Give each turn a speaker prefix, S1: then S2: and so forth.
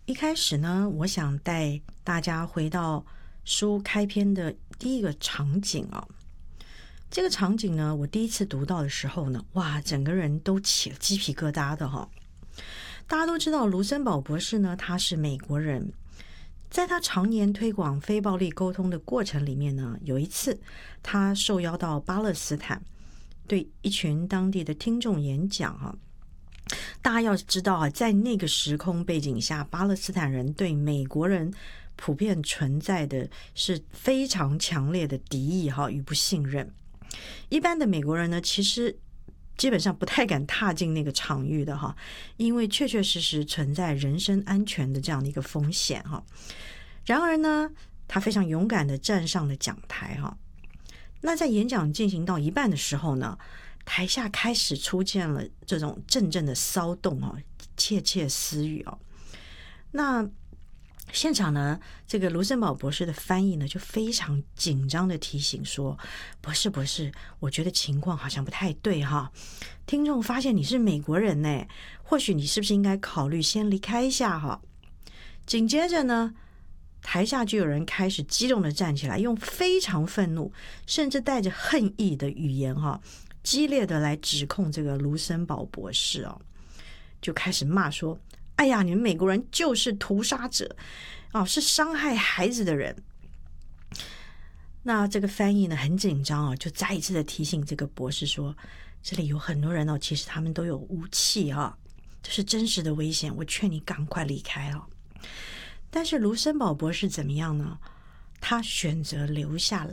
S1: 一开始呢，我想带大家回到书开篇的第一个场景啊。这个场景呢，我第一次读到的时候呢，哇，整个人都起了鸡皮疙瘩的哈。大家都知道，卢森堡博士呢，他是美国人，在他常年推广非暴力沟通的过程里面呢，有一次他受邀到巴勒斯坦，对一群当地的听众演讲哈。大家要知道啊，在那个时空背景下，巴勒斯坦人对美国人普遍存在的是非常强烈的敌意哈与不信任。一般的美国人呢，其实基本上不太敢踏进那个场域的哈，因为确确实实存在人身安全的这样的一个风险哈。然而呢，他非常勇敢的站上了讲台哈。那在演讲进行到一半的时候呢，台下开始出现了这种阵阵的骚动哦，窃窃私语哦。那现场呢，这个卢森堡博士的翻译呢，就非常紧张的提醒说：“博士，我觉得情况好像不太对哈。听众发现你是美国人呢，或许你是不是应该考虑先离开一下哈？”紧接着呢，台下就有人开始激动的站起来，用非常愤怒，甚至带着恨意的语言哈，激烈的来指控这个卢森堡博士哦，就开始骂说：“哎呀，你们美国人就是屠杀者哦，是伤害孩子的人。”那这个翻译呢很紧张哦，就再一次的提醒这个博士说：“这里有很多人哦，其实他们都有武器啊，这是真实的危险，我劝你赶快离开哦。”但是卢森堡博士怎么样呢？他选择留下来。